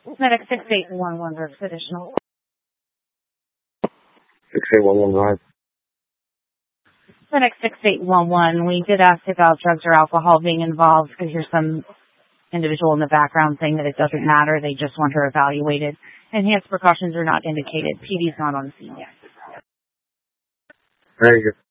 Medic 6811 versus additional. 6811, right? Medic 6811, we did ask about drugs or alcohol being involved because there's some individual in the background saying that it doesn't matter. They just want her evaluated. Enhanced precautions are not indicated. PD's not on the scene yet. Very good.